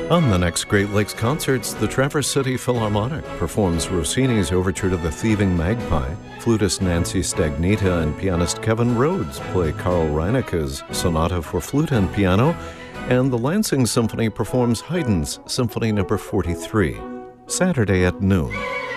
On the next Great Lakes Concerts, the Traverse City Philharmonic performs Rossini's Overture to the Thieving Magpie. Flutist Nancy Stagnita and pianist Kevin Rhodes play Carl Reineke's Sonata for Flute and Piano, and the Lansing Symphony performs Haydn's Symphony No. 43, Saturday at noon.